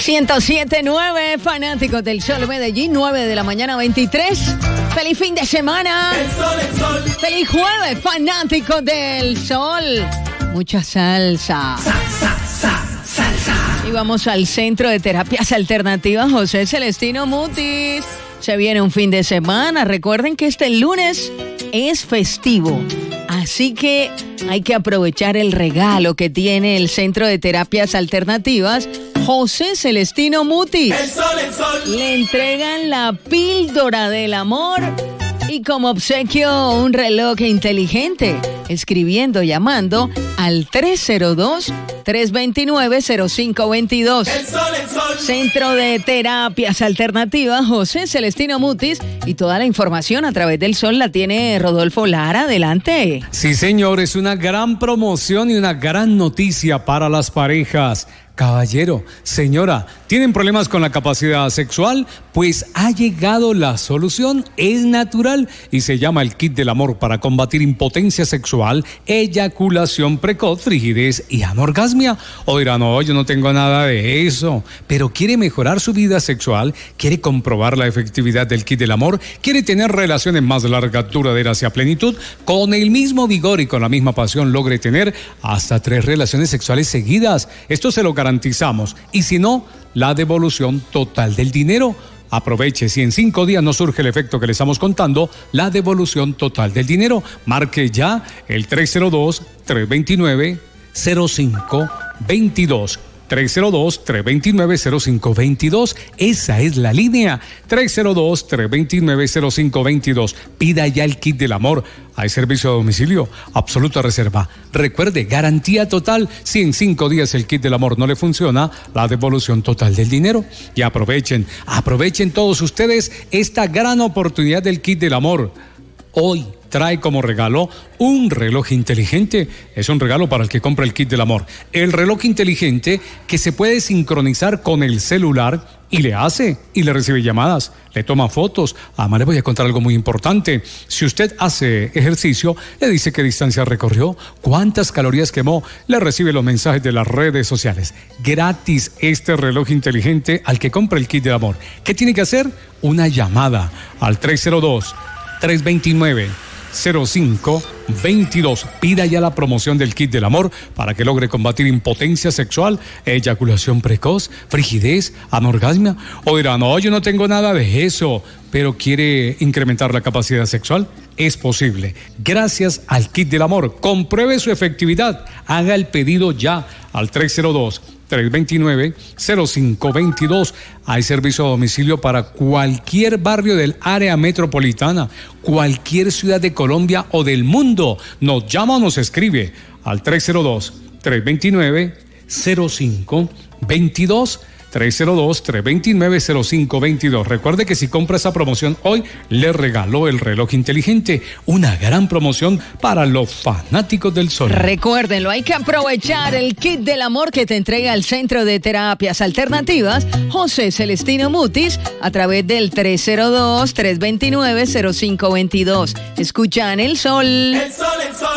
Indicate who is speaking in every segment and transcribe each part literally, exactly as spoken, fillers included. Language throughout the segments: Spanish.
Speaker 1: ciento siete punto nueve, fanáticos del Sol Medellín, nueve de la mañana, veintitrés. ¡Feliz fin de semana!
Speaker 2: El sol, el sol.
Speaker 1: ¡Feliz jueves, fanáticos del Sol! Mucha salsa.
Speaker 2: Sa, sa, sa, salsa.
Speaker 1: Y vamos al Centro de Terapias Alternativas José Celestino Mutis. Se viene un fin de semana. Recuerden que este lunes es festivo. Así que hay que aprovechar el regalo que tiene el Centro de Terapias Alternativas José Celestino Mutis.
Speaker 2: El sol, el sol.
Speaker 1: Le entregan la píldora del amor y como obsequio un reloj inteligente. Escribiendo, llamando al tres cero dos, tres dos nueve, cero cinco dos dos.
Speaker 2: El sol, el sol.
Speaker 1: Centro de Terapias Alternativas José Celestino Mutis, y toda la información a través del Sol la tiene Rodolfo Lara. Adelante.
Speaker 3: Sí, señor, es una gran promoción y una gran noticia para las parejas. Caballero, señora, ¿tienen problemas con la capacidad sexual? Pues ha llegado la solución, es natural y se llama el Kit del Amor para combatir impotencia sexual, eyaculación precoz, frigidez y anorgasmia. O dirán, no, yo no tengo nada de eso, pero quiere mejorar su vida sexual, quiere comprobar la efectividad del Kit del Amor, quiere tener relaciones más largas, duraderas y a plenitud, con el mismo vigor y con la misma pasión logre tener hasta tres relaciones sexuales seguidas. Esto se lo garantizamos, y si no, la devolución total del dinero. Aproveche, si en cinco días no surge el efecto que le estamos contando, la devolución total del dinero. Marque ya el tres cero dos, tres dos nueve, cero cinco dos dos. tres cero dos, tres dos nueve, cero cinco dos dos. Esa es la línea. tres cero dos, tres dos nueve, cero cinco dos dos. Pida ya el Kit del Amor. Hay servicio a domicilio, absoluta reserva. Recuerde, garantía total. Si en cinco días el Kit del Amor no le funciona, la devolución total del dinero. Y aprovechen, aprovechen todos ustedes esta gran oportunidad del Kit del Amor. Hoy trae como regalo un reloj inteligente. Es un regalo para el que compra el Kit del Amor. El reloj inteligente que se puede sincronizar con el celular y le hace y le recibe llamadas, le toma fotos. Además, le voy a contar algo muy importante. Si usted hace ejercicio, le dice qué distancia recorrió, cuántas calorías quemó, le recibe los mensajes de las redes sociales. Gratis este reloj inteligente al que compra el Kit del Amor. ¿Qué tiene que hacer? Una llamada al tres cero dos, tres dos nueve, cero cinco dos dos. Pida ya la promoción del Kit del Amor para que logre combatir impotencia sexual, eyaculación precoz, frigidez, anorgasmia. O dirán, no, yo no tengo nada de eso, pero quiere incrementar la capacidad sexual. Es posible, gracias al Kit del Amor. Compruebe su efectividad. Haga el pedido ya al tres cero dos, tres dos nueve, cero cinco dos dos. Hay servicio a domicilio para cualquier barrio del área metropolitana, cualquier ciudad de Colombia o del mundo. Nos llama o nos escribe al tres cero dos, tres dos nueve, cero cinco dos dos. tres cero dos, tres dos nueve, cero cinco dos dos. Recuerde que si compra esa promoción hoy, le regaló el reloj inteligente. Una gran promoción para los fanáticos del Sol.
Speaker 1: Recuérdenlo, hay que aprovechar el Kit del Amor que te entrega el Centro de Terapias Alternativas José Celestino Mutis a través del tres cero dos, tres dos nueve, cero cinco dos dos. Escuchan el Sol.
Speaker 2: El sol, el sol.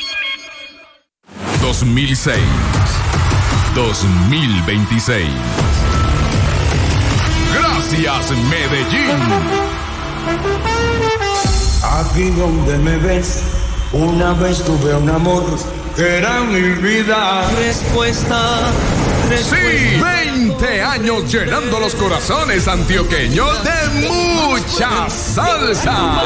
Speaker 4: dos mil seis. dos mil veintiséis. Gracias, Medellín.
Speaker 5: Aquí donde me ves, una vez tuve un amor que era mi vida.
Speaker 2: Respuesta, respuesta.
Speaker 4: Sí, veinte años llenando los corazones antioqueños de mucha salsa.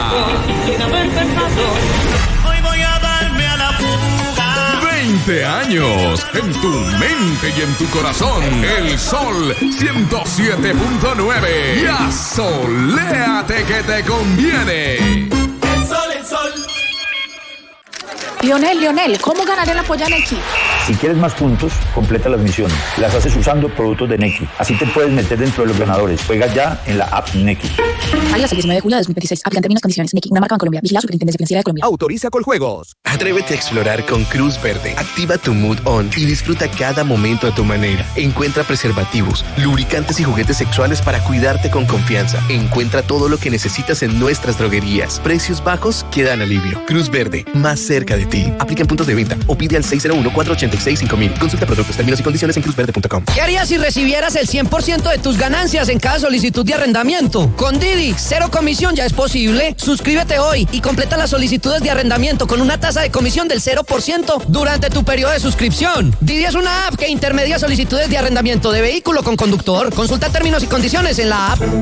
Speaker 2: Hoy voy a darme a la fuga.
Speaker 4: veinte años en tu mente y en tu corazón. El Sol ciento siete punto nueve. Y asoléate que te conviene.
Speaker 2: El sol, el sol.
Speaker 6: Lionel, Lionel, ¿cómo ganaré la polla Nequi?
Speaker 7: Si quieres más puntos, completa las misiones. Las haces usando productos de Nequi. Así te puedes meter dentro de los ganadores. Juega ya en la app Nequi.
Speaker 6: Válido hasta el diecinueve de julio de dos mil veintiséis. Aplican términos y condiciones. Nequi, una marca en Colombia. Vigilado Superintendencia Financiera de Colombia.
Speaker 8: Autoriza Coljuegos.
Speaker 9: Atrévete a explorar con Cruz Verde. Activa tu mood on y disfruta cada momento a tu manera. Encuentra preservativos, lubricantes y juguetes sexuales para cuidarte con confianza. Encuentra todo lo que necesitas en nuestras droguerías. Precios bajos que dan alivio. Cruz Verde, más cerca de ti. Aplica en puntos de venta o pide al seis cero uno, cuatro ocho X cinco mil. Consulta productos, términos y condiciones en cruzverde punto com.
Speaker 8: ¿Qué harías si recibieras el cien por ciento de tus ganancias en cada solicitud de arrendamiento? Con Didi, cero comisión ya es posible. Suscríbete hoy y completa las solicitudes de arrendamiento con una tasa de comisión del cero por ciento durante tu periodo de suscripción. Didi es una app que intermedia solicitudes de arrendamiento de vehículo con conductor. Consulta términos y condiciones en la app.
Speaker 2: El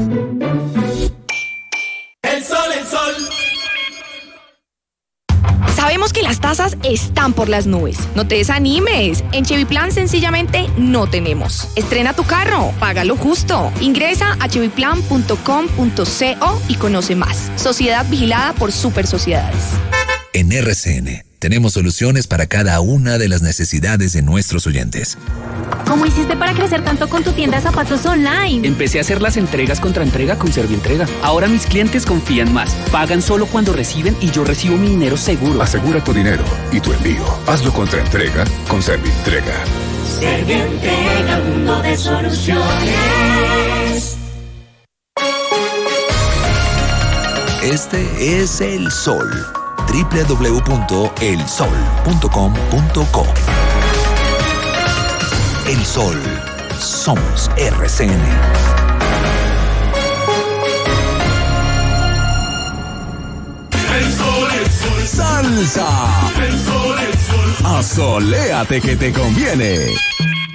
Speaker 2: sol, el sol.
Speaker 10: Sabemos que las tasas están por las nubes. No te desanimes. En Cheviplan sencillamente no tenemos. Estrena tu carro, págalo justo. Ingresa a cheviplan punto com punto co y conoce más. Sociedad vigilada por Super Sociedades.
Speaker 11: En R C N tenemos soluciones para cada una de las necesidades de nuestros oyentes.
Speaker 12: ¿Cómo hiciste para crecer tanto con tu tienda de zapatos online?
Speaker 13: Empecé a hacer las entregas contra entrega con Servientrega. Ahora mis clientes confían más. Pagan solo cuando reciben y yo recibo mi dinero seguro.
Speaker 14: Asegura tu dinero y tu envío. Hazlo contra entrega con Servientrega.
Speaker 2: Servientrega, mundo de soluciones.
Speaker 11: Este es el sol. doble u doble u doble u punto el sol punto com punto co. El Sol. Somos R C N.
Speaker 2: El sol, el sol.
Speaker 4: Salsa.
Speaker 2: El sol, el sol.
Speaker 4: Asoléate que te conviene.